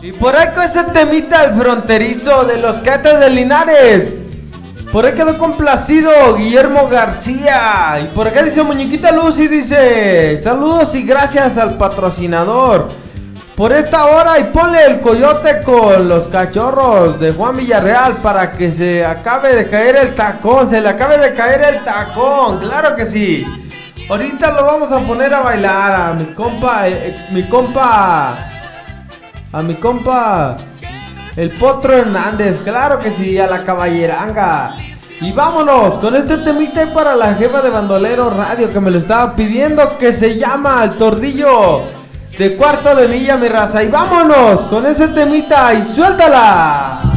Y por ahí con ese temita el fronterizo de los Cadetes de Linares. Por ahí quedó complacido Guillermo García. Y por acá dice Muñequita Lucy, dice: saludos y gracias al patrocinador por esta hora, y ponle el coyote con los cachorros de Juan Villarreal para que se acabe de caer el tacón. Se le acabe de caer el tacón, claro que sí. Ahorita lo vamos a poner a bailar a mi compa, a mi compa el Potro Hernández, claro que sí, a la caballeranga. Y vámonos con este temita para la jefa de Bandolero Radio que me lo estaba pidiendo, que se llama El Tordillo de Cuarto de Milla, mi raza. Y vámonos con ese temita y suéltala.